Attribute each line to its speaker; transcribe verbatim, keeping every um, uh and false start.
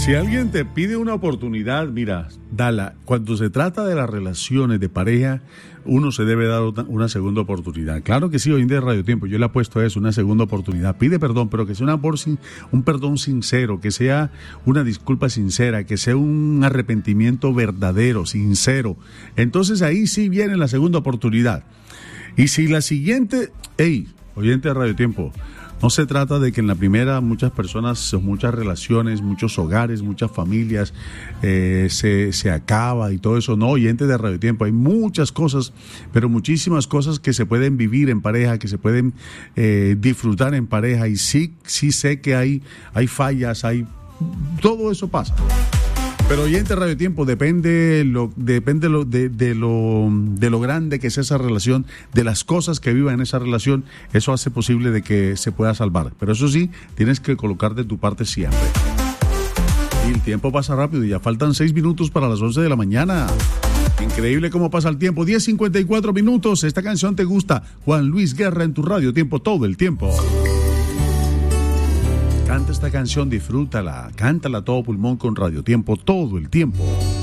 Speaker 1: Si alguien te pide una oportunidad, mira, dala. Cuando se trata de las relaciones de pareja, uno se debe dar una, una segunda oportunidad. Claro que sí, hoy en día de Radio Tiempo, yo le apuesto a eso, una segunda oportunidad. Pide perdón, pero que sea una por, un perdón sincero, que sea una disculpa sincera, que sea un arrepentimiento verdadero, sincero. Entonces ahí sí viene la segunda oportunidad. Y si la siguiente, hey, oyente de Radio Tiempo, no se trata de que en la primera muchas personas, muchas relaciones, muchos hogares, muchas familias eh, se, se acaba y todo eso. No, oyentes de Radio Tiempo, hay muchas cosas, pero muchísimas cosas que se pueden vivir en pareja, que se pueden eh, disfrutar en pareja. Y sí, sí sé que hay, hay fallas, hay todo eso pasa. Pero oyente Radio Tiempo, depende lo depende lo, de, de lo de lo grande que sea esa relación, de las cosas que vivan en esa relación, eso hace posible de que se pueda salvar. Pero eso sí, tienes que colocar de tu parte siempre. Y el tiempo pasa rápido y ya faltan seis minutos para las once de la mañana. Increíble cómo pasa el tiempo. diez cincuenta y cuatro minutos. Esta canción te gusta. Juan Luis Guerra en tu Radio Tiempo todo el tiempo. Canta esta canción, disfrútala, cántala a todo pulmón con Radio Tiempo todo el tiempo.